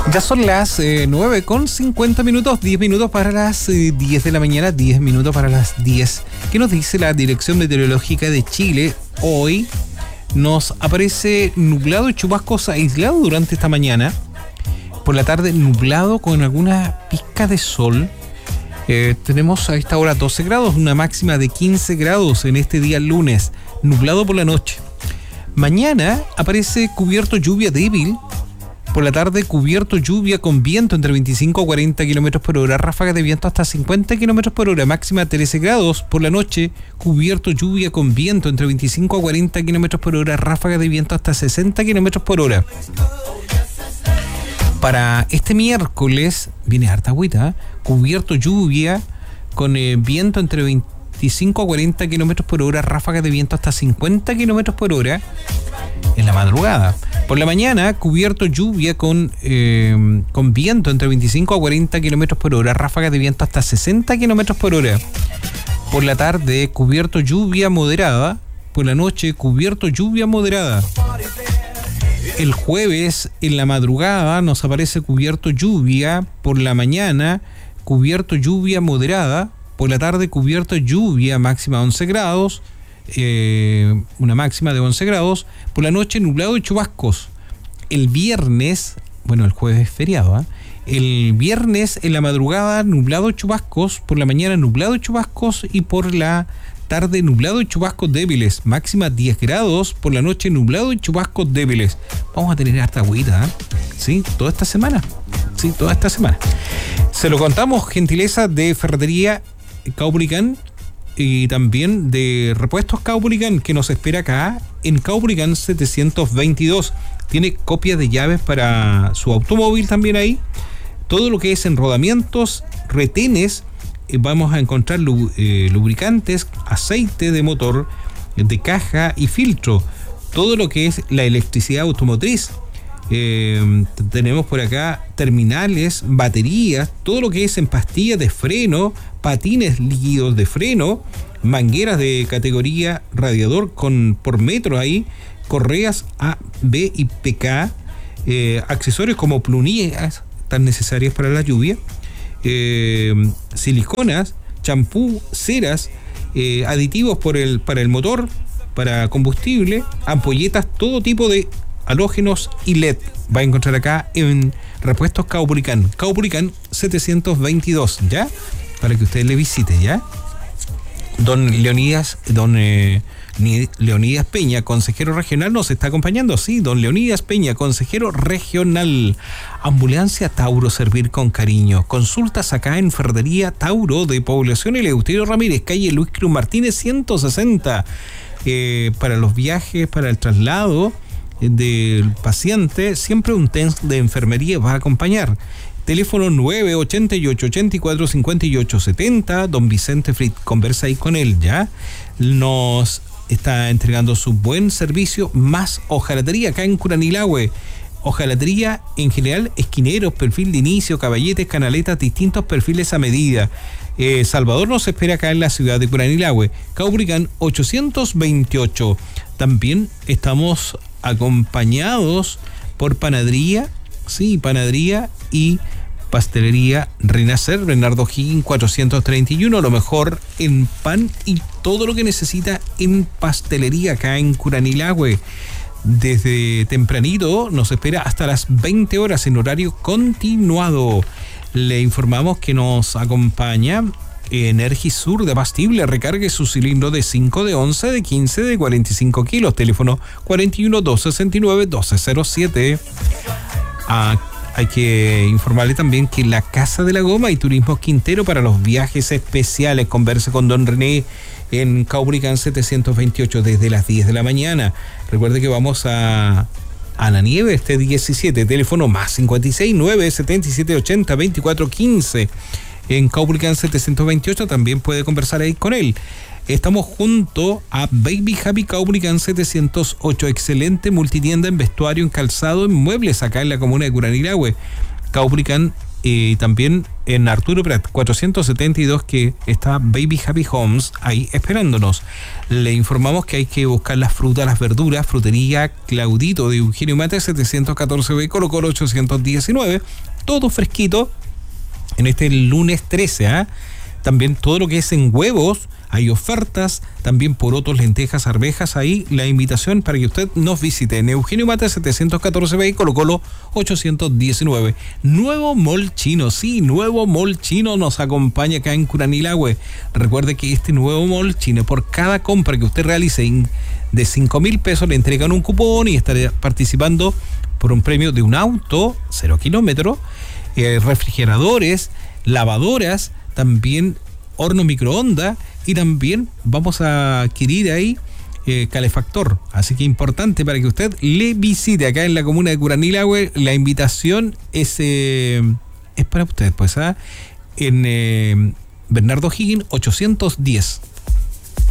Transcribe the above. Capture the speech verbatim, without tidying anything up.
Ya son las eh, nueve con cincuenta minutos, diez minutos para las eh, diez de la mañana, diez minutos para las diez. ¿Qué nos dice la Dirección Meteorológica de Chile? Hoy nos aparece nublado y chubascos aislados durante esta mañana. Por la tarde nublado con alguna pizca de sol. Eh, tenemos a esta hora doce grados, una máxima de quince grados en este día lunes. Nublado por la noche. Mañana aparece cubierto lluvia débil. Por la tarde, cubierto lluvia con viento entre veinticinco a cuarenta kilómetros por hora, ráfagas de viento hasta cincuenta kilómetros por hora, máxima trece grados. Por la noche, cubierto lluvia con viento entre veinticinco a cuarenta kilómetros por hora, ráfagas de viento hasta sesenta kilómetros por hora. Para este miércoles, viene harta agüita, ¿eh? Cubierto lluvia con eh, viento entre veinticinco a cuarenta kilómetros por hora, ráfagas de viento hasta cincuenta kilómetros por hora en la madrugada. Por la mañana, cubierto lluvia con, eh, con viento entre veinticinco a cuarenta kilómetros por hora, ráfagas de viento hasta sesenta kilómetros por hora. Por la tarde, cubierto lluvia moderada. Por la noche, cubierto lluvia moderada. El jueves, en la madrugada, nos aparece cubierto lluvia. Por la mañana, cubierto lluvia moderada. Por la tarde, cubierto lluvia, máxima once grados. Eh, una máxima de once grados. Por la noche nublado y chubascos. El viernes, bueno, el jueves es feriado, ¿eh? El viernes en la madrugada nublado y chubascos, por la mañana nublado y chubascos y por la tarde nublado y chubascos débiles, máxima diez grados, por la noche nublado y chubascos débiles. Vamos a tener harta agüita, ¿eh? Sí, toda esta semana. Sí, toda esta semana. Se lo contamos, gentileza de Ferretería Caupolicán y también de Repuestos Caupolicán, que nos espera acá en Caupolicán setecientos veintidós. Tiene copias de llaves para su automóvil también ahí. Todo lo que es enrodamientos, retenes, eh, vamos a encontrar lu- eh, lubricantes, aceite de motor, de caja y filtro. Todo lo que es la electricidad automotriz. Eh, tenemos por acá terminales, baterías, todo lo que es en pastillas de freno, patines líquidos de freno, mangueras de categoría radiador con por metro ahí, correas A, B y P K, eh, accesorios como plumillas tan necesarias para la lluvia, eh, siliconas, champú, ceras, eh, aditivos por el, para el motor, para combustible, ampolletas, todo tipo de halógenos y L E D. Va a encontrar acá en Repuestos Caupolicán, Caupolicán setecientos veintidós, ¿ya? Para que usted le visite, ¿ya? Don Leonidas, don eh, Leonidas Peña, consejero regional, nos está acompañando, sí, don Leonidas Peña, consejero regional. Ambulancia Tauro, servir con cariño. Consultas acá en Ferretería Tauro de Población Eleuterio Ramírez, calle Luis Cruz Martínez ciento sesenta. Eh, para los viajes, para el traslado del paciente, siempre un test de enfermería va a acompañar. Teléfono nueve ochenta y ocho, ochenta y cuatro, cincuenta y ocho, setenta. Don Vicente Frit, conversa ahí con él, ¿ya? Nos está entregando su buen servicio, más hojalatería acá en Curanilahue. Hojalatería en general, esquineros, perfil de inicio, caballetes, canaletas, distintos perfiles a medida. Eh, Salvador nos espera acá en la ciudad de Curanilahue, Caupolicán ochocientos veintiocho. También estamos acompañados por panadería, sí, panadería y pastelería Renacer, Bernardo Higgins cuatrocientos treinta y uno, lo mejor en pan y todo lo que necesita en pastelería acá en Curanilahue. Desde tempranito nos espera hasta las veinte horas en horario continuado. Le informamos que nos acompaña Energisur de Abastible. Recargue su cilindro de cinco, de once, de quince, de cuarenta y cinco kilos. Teléfono cuarenta y uno, doscientos sesenta y nueve, doce cero siete. Ah, hay que informarle también que la Casa de la Goma y Turismo Quintero para los viajes especiales. Converse con don René en Caupolicán setecientos veintiocho desde las diez de la mañana. Recuerde que vamos a a la nieve este diecisiete. Teléfono más cincuenta y seis, nueve, setenta y siete, ochenta, veinticuatro, quince. En Caupolicán setecientos veintiocho también puede conversar ahí con él. Estamos junto a Baby Happy Caupolicán setecientos ocho, excelente multitienda en vestuario, en calzado, en muebles acá en la comuna de Curanilahue. Caupolicán y también en Arturo Prat cuatrocientos setenta y dos, que está Baby Happy Homes ahí esperándonos. Le informamos que hay que buscar las frutas, las verduras, frutería Claudito de Eugenio Mate setecientos catorce B, Colo Colo ochocientos diecinueve, todo fresquito en este lunes trece, ¿eh? También todo lo que es en huevos, hay ofertas, también porotos, lentejas, arvejas, ahí la invitación para que usted nos visite en Eugenio Mate setecientos catorce B y Colo Colo ochocientos diecinueve. Nuevo Mall Chino, sí, nuevo Mall Chino nos acompaña acá en Curanilahue. Recuerde que este nuevo Mall Chino, por cada compra que usted realice de cinco mil pesos, le entregan un cupón y estará participando por un premio de un auto, cero kilómetros, eh, refrigeradores, lavadoras, también horno microondas, y también vamos a adquirir ahí eh, calefactor. Así que importante para que usted le visite acá en la comuna de Curanilahue. La invitación es, eh, es para usted, pues, ¿ah? en eh, Bernardo Higgins ochocientos diez.